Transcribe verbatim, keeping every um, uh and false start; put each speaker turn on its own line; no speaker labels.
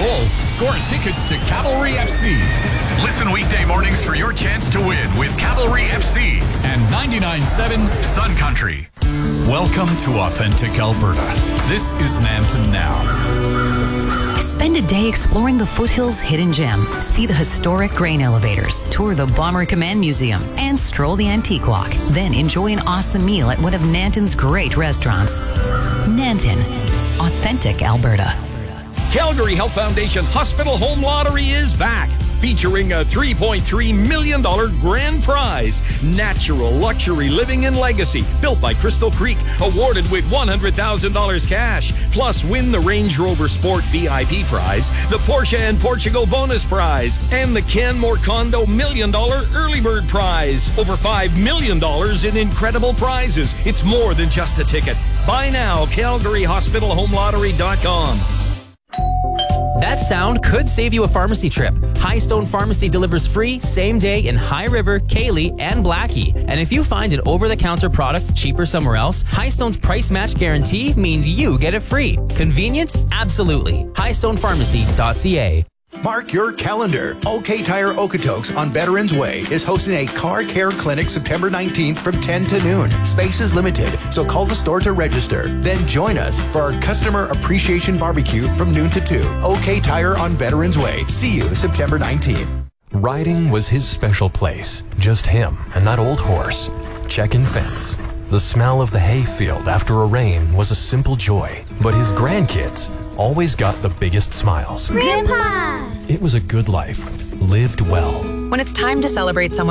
goal, score tickets to Cavalry F C.
Listen weekday mornings for your chance to win with Cavalry F C
and ninety-nine point seven
Sun Country.
Welcome to Authentic Alberta. This is Nanton Now.
Spend a day exploring the Foothills Hidden Gem. See the historic grain elevators, tour the Bomber Command Museum, and stroll the Antique Walk. Then enjoy an awesome meal at one of Nanton's great restaurants. Nanton, Authentic Alberta.
Calgary Health Foundation Hospital Home Lottery is back, featuring a three point three million dollars grand prize. Natural luxury living and legacy, built by Crystal Creek, awarded with one hundred thousand dollars cash. Plus, win the Range Rover Sport V I P prize, the Porsche and Portugal bonus prize, and the Canmore Condo million dollar early bird prize. Over five million dollars in incredible prizes. It's more than just a ticket. Buy now, Calgary Hospital Home Lottery dot com.
That sound could save you a pharmacy trip. Highstone Pharmacy delivers free same day in High River, Cayley, and Blackie. And if you find an over-the-counter product cheaper somewhere else, Highstone's price match guarantee means you get it free. Convenient? Absolutely. Highstone Pharmacy dot C A.
Mark your calendar. OK Tire Okotoks on Veterans Way is hosting a car care clinic September nineteenth from ten to noon. Space is limited, so call the store to register. Then join us for our Customer Appreciation Barbecue from noon to two. OK Tire on Veterans Way. See you September nineteenth.
Riding was his special place. Just him and that old horse. Check-in fence. The smell of the hayfield after a rain was a simple joy. But his grandkids always got the biggest smiles.
Grandpa!
It was a good life, lived well.
When it's time to celebrate someone